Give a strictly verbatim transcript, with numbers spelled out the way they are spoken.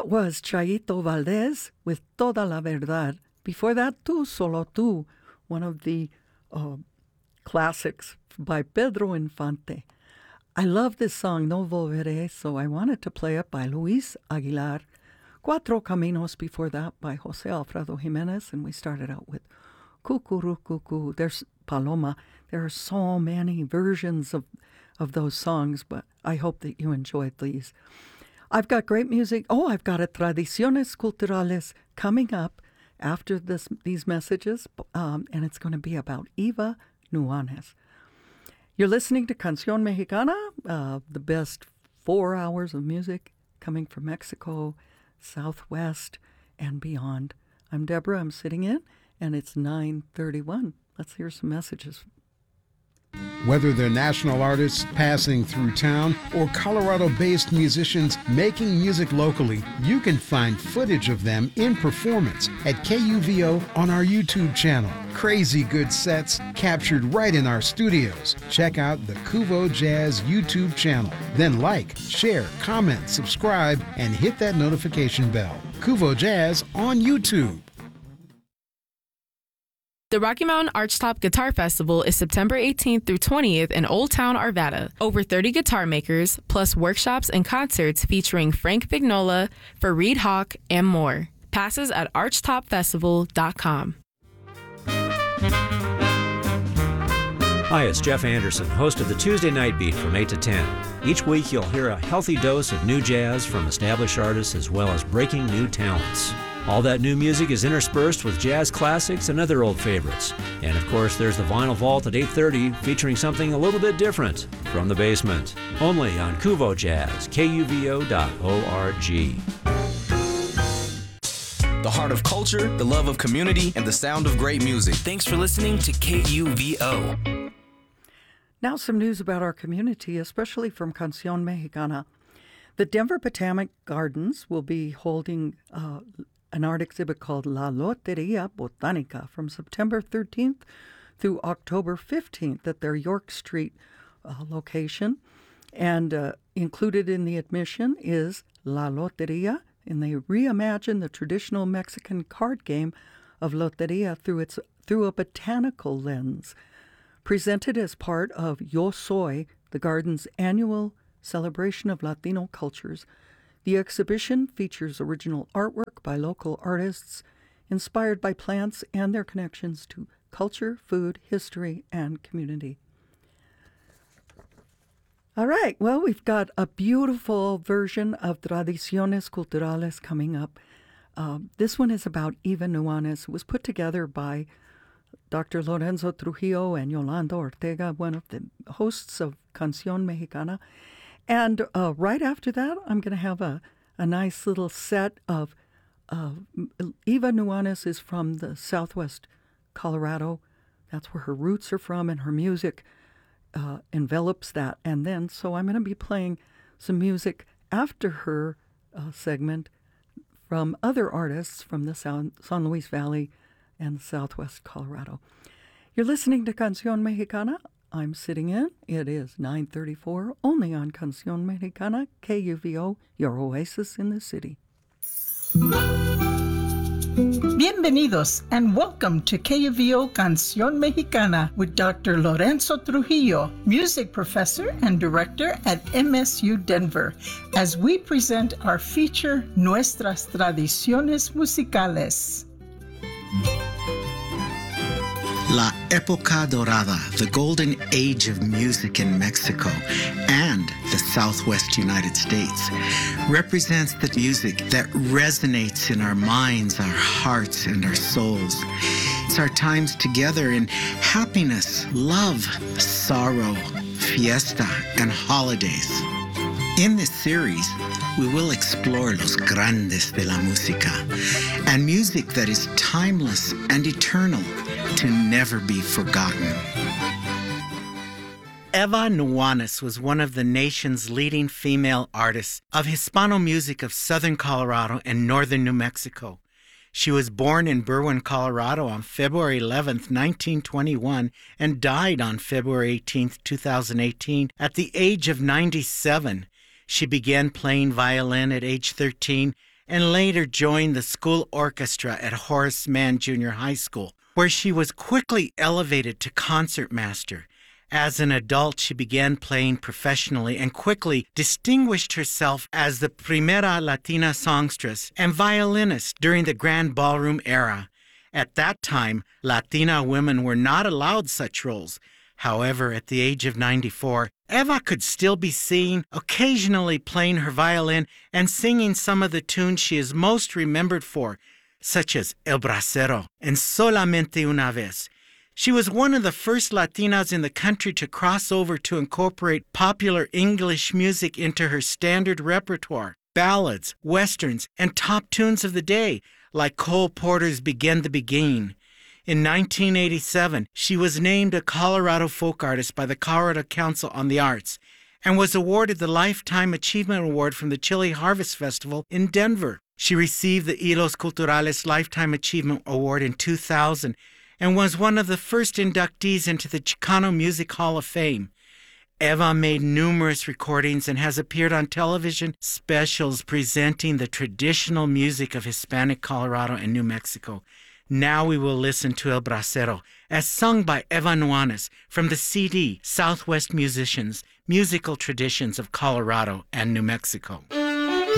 That was Chayito Valdez with Toda la Verdad. Before that, Tu Solo Tu, one of the uh, classics by Pedro Infante. I love this song, No Volveré, so I wanted to play it by Luis Aguilar. Cuatro Caminos before that by Jose Alfredo Jimenez, and we started out with Cucurucucu. There's Paloma. There are so many versions of, of those songs, but I hope that you enjoyed these. I've got great music. Oh, I've got a Tradiciones Culturales coming up after this these messages, um, and it's going to be about Eva Nuanez. You're listening to Canción Mexicana, uh, the best four hours of music coming from Mexico, Southwest, and beyond. I'm Deborah. I'm sitting in, and it's nine thirty-one. Let's hear some messages. Whether they're national artists passing through town or Colorado-based musicians making music locally, you can find footage of them in performance at K U V O on our YouTube channel. Crazy good sets captured right in our studios. Check out the Kuvo Jazz YouTube channel. Then like, share, comment, subscribe, and hit that notification bell. Kuvo Jazz on YouTube. The Rocky Mountain Archtop Guitar Festival is September eighteenth through twentieth in Old Town, Arvada. Over thirty guitar makers, plus workshops and concerts featuring Frank Vignola, Fareed Hawk, and more. Passes at archtop festival dot com. Hi, it's Jeff Anderson, host of the Tuesday Night Beat from eight to ten. Each week you'll hear a healthy dose of new jazz from established artists as well as breaking new talents. All that new music is interspersed with jazz classics and other old favorites. And of course, there's the Vinyl Vault at eight thirty featuring something a little bit different from the basement. Only on Kuvo Jazz, K U V O dot org. The heart of culture, the love of community, and the sound of great music. Thanks for listening to K U V O. Now some news about our community, especially from Canción Mexicana. The Denver Botanic Gardens will be holding uh, an art exhibit called La Loteria Botánica from September thirteenth through October fifteenth at their York Street uh, location. And uh, included in the admission is La Loteria, and they reimagine the traditional Mexican card game of Loteria through its through a botanical lens. Presented as part of Yo Soy, the garden's annual celebration of Latino cultures, the exhibition features original artwork by local artists inspired by plants and their connections to culture, food, history, and community. All right, well, we've got a beautiful version of Tradiciones Culturales coming up. Uh, this one is about Eva Nuanez. It was put together by Doctor Lorenzo Trujillo and Yolanda Ortega, one of the hosts of Canción Mexicana. And uh, right after that, I'm going to have a, a nice little set of uh, Eva Nuanez is from the Southwest Colorado. That's where her roots are from, and her music uh, envelops that. And then, so I'm going to be playing some music after her uh, segment from other artists from the San, San Luis Valley and Southwest Colorado. You're listening to Canción Mexicana. I'm sitting in. It is nine thirty-four, only on Canción Mexicana, K U V O, your oasis in the city. Bienvenidos and welcome to K U V O Canción Mexicana with Doctor Lorenzo Trujillo, music professor and director at M S U Denver, as we present our feature, Nuestras Tradiciones Musicales. La Época Dorada, the golden age of music in Mexico and the Southwest United States, represents the music that resonates in our minds, our hearts, and our souls. It's our times together in happiness, love, sorrow, fiesta, and holidays. In this series, we will explore los grandes de la música and music that is timeless and eternal, to never be forgotten. Eva Nuanez was one of the nation's leading female artists of Hispano music of southern Colorado and northern New Mexico. She was born in Berwyn, Colorado on February eleventh, nineteen twenty-one, and died on February eighteenth, twenty eighteen, at the age of ninety-seven. She began playing violin at age thirteen and later joined the school orchestra at Horace Mann Junior High School, where she was quickly elevated to concertmaster. As an adult, she began playing professionally and quickly distinguished herself as the primera Latina songstress and violinist during the Grand Ballroom era. At that time, Latina women were not allowed such roles. However, at the age of ninety-four, Eva could still be seen occasionally playing her violin and singing some of the tunes she is most remembered for, such as El Bracero and Solamente una vez. She was one of the first Latinas in the country to cross over to incorporate popular English music into her standard repertoire, ballads, westerns, and top tunes of the day, like Cole Porter's Begin the Beguine. In nineteen eighty-seven, she was named a Colorado Folk Artist by the Colorado Council on the Arts and was awarded the Lifetime Achievement Award from the Chili Harvest Festival in Denver. She received the Hilos Culturales Lifetime Achievement Award in two thousand and was one of the first inductees into the Chicano Music Hall of Fame. Eva made numerous recordings and has appeared on television specials presenting the traditional music of Hispanic Colorado and New Mexico. Now we will listen to El Bracero, as sung by Eva Nuanez from the C D Southwest Musicians, Musical Traditions of Colorado and New Mexico.